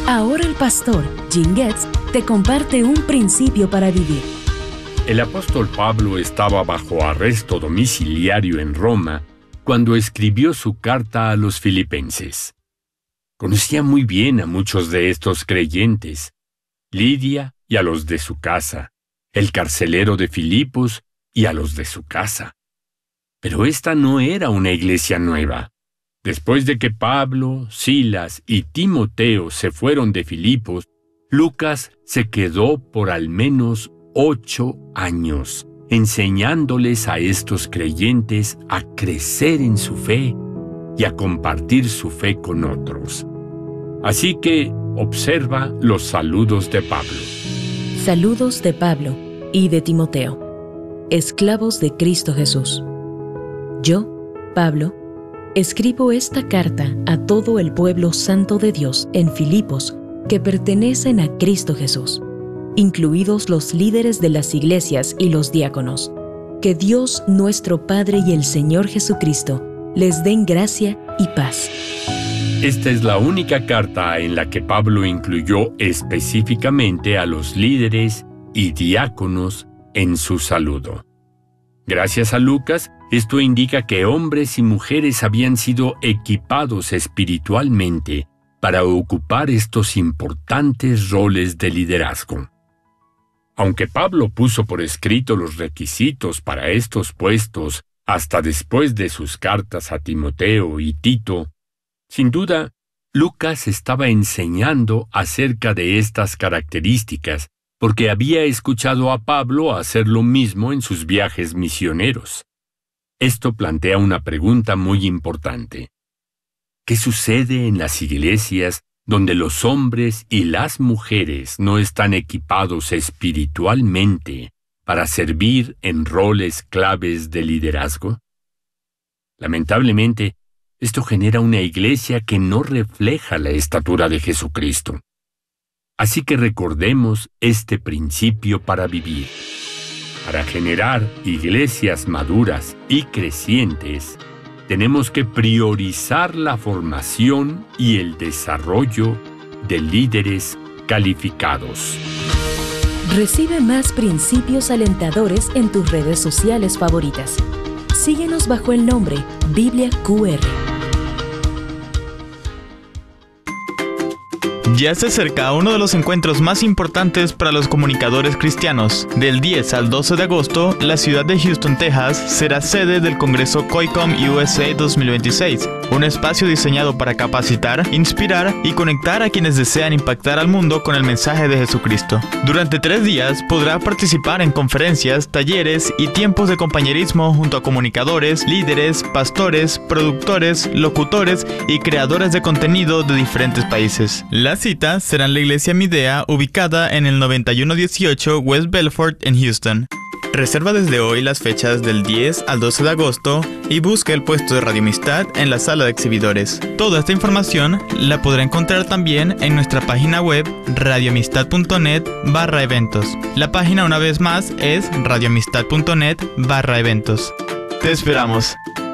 Ahora el pastor Jim Getz te comparte un principio para vivir. El apóstol Pablo estaba bajo arresto domiciliario en Roma cuando escribió su carta a los filipenses. Conocía muy bien a muchos de estos creyentes, Lidia y a los de su casa, el carcelero de Filipos y a los de su casa. Pero esta no era una iglesia nueva. Después de que Pablo, Silas y Timoteo se fueron de Filipos, Lucas se quedó por al menos 8 años, enseñándoles a estos creyentes a crecer en su fe y a compartir su fe con otros. Así que observa los saludos de Pablo. Saludos de Pablo y de Timoteo, esclavos de Cristo Jesús. Yo, Pablo, escribo esta carta a todo el pueblo santo de Dios en Filipos que pertenecen a Cristo Jesús, incluidos los líderes de las iglesias y los diáconos. Que Dios nuestro Padre y el Señor Jesucristo les den gracia y paz. Esta es la única carta en la que Pablo incluyó específicamente a los líderes y diáconos en su saludo. Gracias a Lucas, esto indica que hombres y mujeres habían sido equipados espiritualmente para ocupar estos importantes roles de liderazgo. Aunque Pablo puso por escrito los requisitos para estos puestos hasta después de sus cartas a Timoteo y Tito, sin duda, Lucas estaba enseñando acerca de estas características porque había escuchado a Pablo hacer lo mismo en sus viajes misioneros. Esto plantea una pregunta muy importante. ¿Qué sucede en las iglesias donde los hombres y las mujeres no están equipados espiritualmente para servir en roles claves de liderazgo? Lamentablemente, esto genera una iglesia que no refleja la estatura de Jesucristo. Así que recordemos este principio para vivir. Para generar iglesias maduras y crecientes, tenemos que priorizar la formación y el desarrollo de líderes calificados. Recibe más principios alentadores en tus redes sociales favoritas. Síguenos bajo el nombre Biblia QR. Ya se acerca uno de los encuentros más importantes para los comunicadores cristianos. Del 10 al 12 de agosto, la ciudad de Houston, Texas, será sede del Congreso COICOM USA 2026, un espacio diseñado para capacitar, inspirar y conectar a quienes desean impactar al mundo con el mensaje de Jesucristo. Durante 3 días podrá participar en conferencias, talleres y tiempos de compañerismo junto a comunicadores, líderes, pastores, productores, locutores y creadores de contenido de diferentes países. La cita será en la iglesia Midea, ubicada en el 9118 West Belfort en Houston. Reserva desde hoy las fechas del 10 al 12 de agosto y busca el puesto de Radio Amistad en la sala de exhibidores. Toda esta información la podrá encontrar también en nuestra página web radioamistad.net/eventos. La página una vez más es radioamistad.net/eventos. Te esperamos.